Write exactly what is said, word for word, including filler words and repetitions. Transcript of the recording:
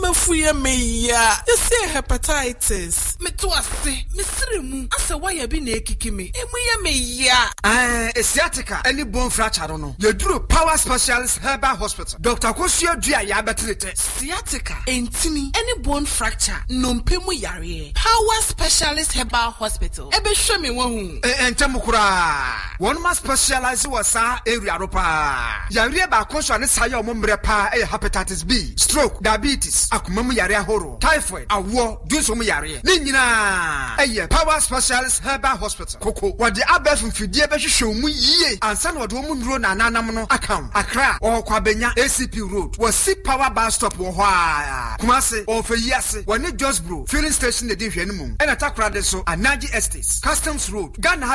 mefuye me ya. You say hepatitis. Me to ase. Me sirimu. Ase why bi na ekiki me. Emuye me ya. Eh, sciatica. Any bone fracture no. You do Power Specialist Herbal Hospital. Doctor Kosio Dua ya betrete. Sciatica. Entini. Any bone fracture. Nompemu yare. Power Specialist Herbal Hospital. Ebe show me one. Eh, entemu kura. One must specialize was sa area ropa. Yare ba konso ne sayo mo mre pa e hepatitis B, stroke, diabetes, akomamu yare ahoro, typhoid, awo, dunso mu yare. Ni nyina eye Power Specialist Herbal Hospital. Koko wode abef mfidie be hwehwe mu yie. Ansa na wode mu nduro na nanam no akam. Accra o kwabenya A C P Road. Was see Power Bus Stop wo ho a. Kumase o fe yase. Woni Josbro filling station de di hwe no mu. E na takra de so Anaji Estates, Customs Road, Ghana